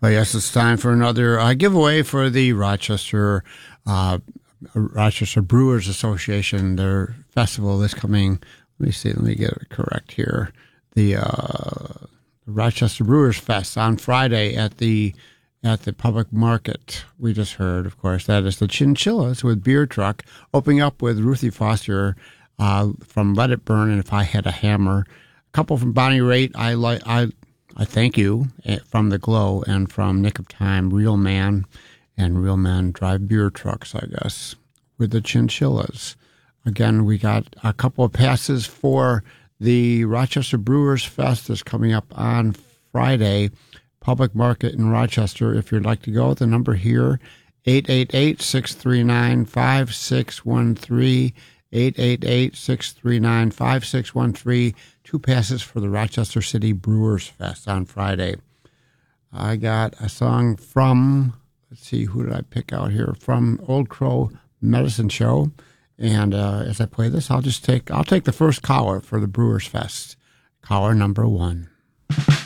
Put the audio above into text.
Oh, yes, it's time for another giveaway for the Rochester Brewers Association, their festival this coming. Let me see. Let me get it correct here. The Rochester Brewers Fest on Friday at the public market. We just heard, of course, that is the Chinchillas with Beer Truck, opening up with Ruthie Foster from Let It Burn and If I Had a Hammer. A couple from Bonnie Raitt. I thank you from The Glow, and from Nick of Time, Real Man, and Real Men Drive Beer Trucks, I guess, with the Chinchillas. Again, we got a couple of passes for the Rochester Brewers Fest that's coming up on Friday, public market in Rochester. If you'd like to go, the number here, 888-639-5613, 888-639-5613. 2 passes for the Rochester City Brewers Fest on Friday. I got a song from, let's see, who did I pick out here? From Old Crow Medicine Show. And as I play this, I'll take the first caller for the Brewers Fest. Caller number 1.